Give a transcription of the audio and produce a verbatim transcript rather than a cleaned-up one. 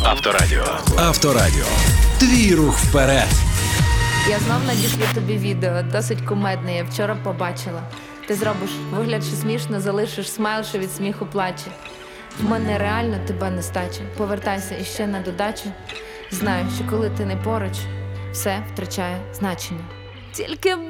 Авторадіо. Авторадіо. Твій рух вперед. Я знов надішлю тобі відео, досить кумедне, я вчора побачила. Ти зробиш вигляд, що смішно, залишиш смайл, що від сміху плаче. В мене реально тебе нестача. Повертайся іще на додачу. Знаю, що коли ти не поруч, все втрачає значення. Тільки